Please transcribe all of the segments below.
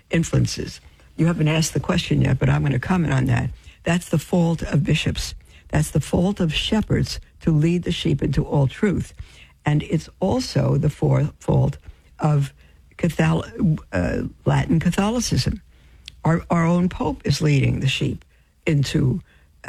influences. You haven't asked the question yet, but I'm going to comment on that. That's the fault of bishops. That's the fault of shepherds to lead the sheep into all truth. And it's also the fault of Latin Catholicism. Our own Pope is leading the sheep into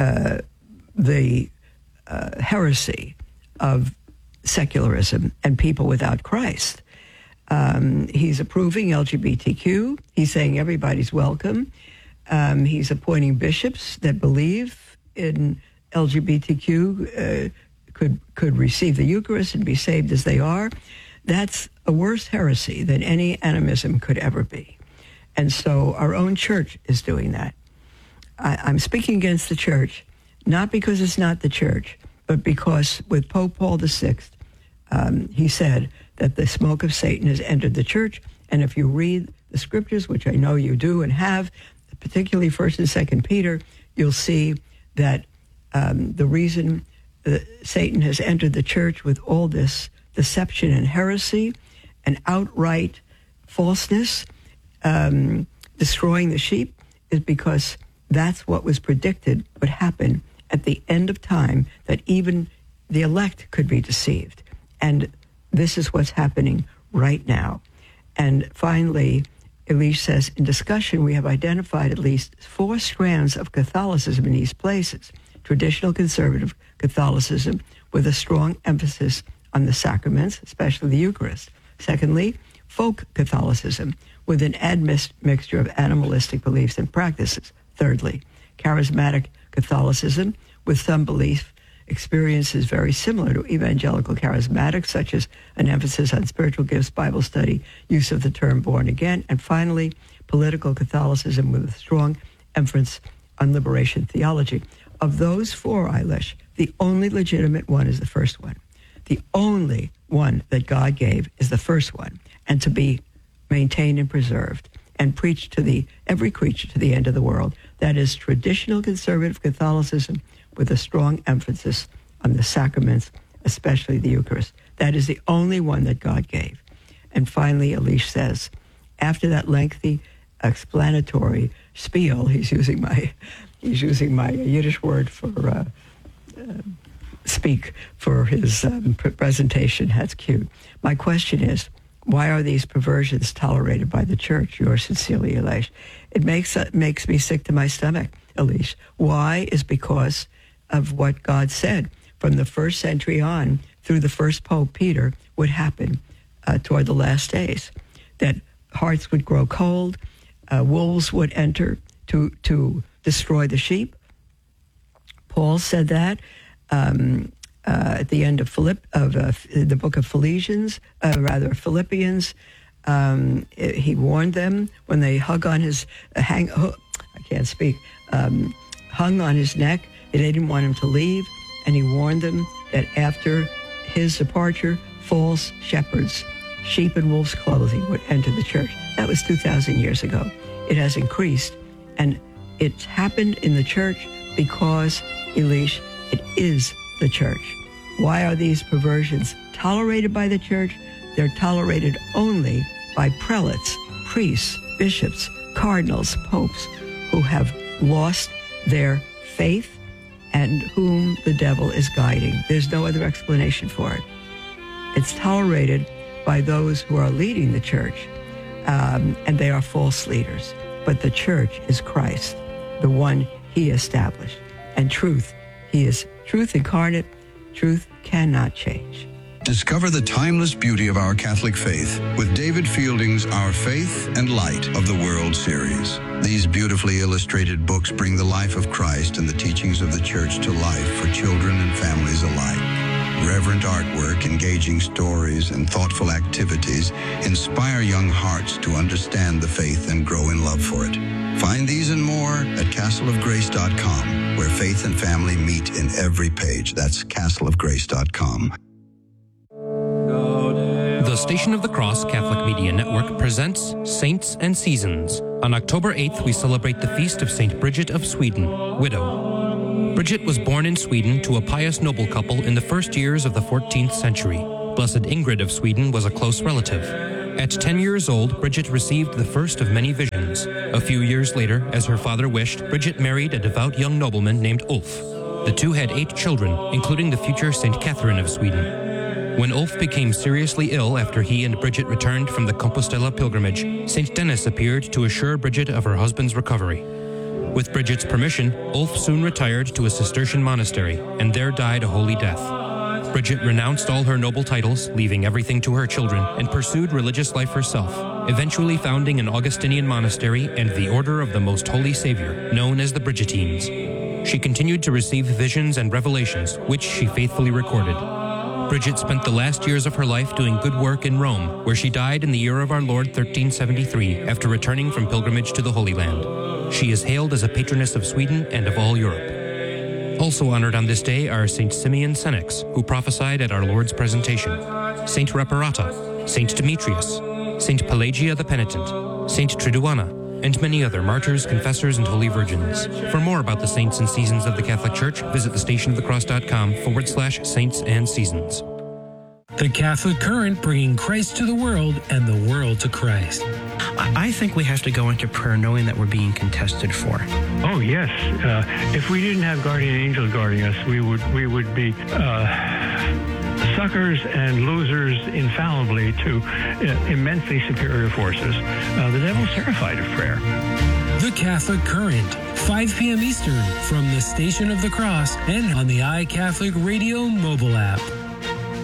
the heresy of secularism and people without Christ. He's approving LGBTQ. He's saying everybody's welcome. He's appointing bishops that believe in LGBTQ could receive the Eucharist and be saved as they are. That's a worse heresy than any animism could ever be. And so our own church is doing that. I'm speaking against the church, not because it's not the church, but because with Pope Paul VI, he said that the smoke of Satan has entered the church. And if you read the scriptures, which I know you do and have, particularly 1 and 2 Peter, you'll see that the reason Satan has entered the church with all this deception and heresy and outright falseness, destroying the sheep, is because that's what was predicted would happen at the end of time, that even the elect could be deceived. And this is what's happening right now. And finally, Elisha says, in discussion, we have identified at least 4 strands of Catholicism in these places. Traditional conservative Catholicism with a strong emphasis on the sacraments, especially the Eucharist. Secondly, folk Catholicism with an admixture of animalistic beliefs and practices. Thirdly, charismatic Catholicism with some belief experiences very similar to evangelical charismatics, such as an emphasis on spiritual gifts, Bible study, use of the term born again. And finally, political Catholicism with a strong emphasis on liberation theology. Of those 4, Eilish, the only legitimate one is the first one. The only one that God gave is the first one, and to be maintained and preserved and preached to every creature to the end of the world. That is traditional conservative Catholicism with a strong emphasis on the sacraments, especially the Eucharist. That is the only one that God gave. And finally, Elisha says, after that lengthy explanatory spiel, he's using my Yiddish word for speak for his presentation. That's cute. My question is, why are these perversions tolerated by the church? Yours sincerely, Elisha. It makes me sick to my stomach, Elisha. Why? Is because of what God said from the first century on through the first Pope Peter would happen toward the last days. That hearts would grow cold, wolves would enter to destroy the sheep. Paul said that at the end of the book of Philippians. He warned them when they hung on his neck. They didn't want him to leave, and he warned them that after his departure, false shepherds, sheep in wolves' clothing, would enter the church. That was 2,000 years ago. It has increased, and it's happened in the church because, Elisha, it is the church. Why are these perversions tolerated by the church? They're tolerated only by prelates, priests, bishops, cardinals, popes, who have lost their faith and whom the devil is guiding. There's no other explanation for it. It's tolerated by those who are leading the church, and they are false leaders. But the church is Christ, the one he established. And truth, he is truth incarnate. Truth cannot change. Discover the timeless beauty of our Catholic faith with David Fielding's Our Faith and Light of the World series. These beautifully illustrated books bring the life of Christ and the teachings of the Church to life for children and families alike. Reverent artwork, engaging stories, and thoughtful activities inspire young hearts to understand the faith and grow in love for it. Find these and more at castleofgrace.com, where faith and family meet in every page. That's castleofgrace.com. The Station of the Cross Catholic Media Network presents Saints and Seasons. On October 8th, we celebrate the feast of St. Bridget of Sweden, widow. Bridget was born in Sweden to a pious noble couple in the first years of the 14th century. Blessed Ingrid of Sweden was a close relative. At 10 years old, Bridget received the first of many visions. A few years later, as her father wished, Bridget married a devout young nobleman named Ulf. The two had 8 children, including the future St. Catherine of Sweden. When Ulf became seriously ill after he and Bridget returned from the Compostela pilgrimage, St. Denis appeared to assure Bridget of her husband's recovery. With Bridget's permission, Ulf soon retired to a Cistercian monastery and there died a holy death. Bridget renounced all her noble titles, leaving everything to her children, and pursued religious life herself, eventually founding an Augustinian monastery and the Order of the Most Holy Savior, known as the Bridgetines. She continued to receive visions and revelations, which she faithfully recorded. Bridget spent the last years of her life doing good work in Rome, where she died in the year of our Lord 1373 after returning from pilgrimage to the Holy Land. She is hailed as a patroness of Sweden and of all Europe. Also honored on this day are St. Simeon Senex, who prophesied at our Lord's presentation, St. Reparata, St. Demetrius, St. Pelagia the Penitent, St. Triduana, and many other martyrs, confessors, and holy virgins. For more about the saints and seasons of the Catholic Church, visit thestationofthecross.com/saints and seasons. The Catholic Current, bringing Christ to the world and the world to Christ. I think we have to go into prayer knowing that we're being contested for. Oh, yes. If we didn't have guardian angels guarding us, we would be suckers and losers infallibly to immensely superior forces. The devil's terrified of prayer. The Catholic Current, 5 p.m. Eastern, from the Station of the Cross and on the iCatholic Radio mobile app.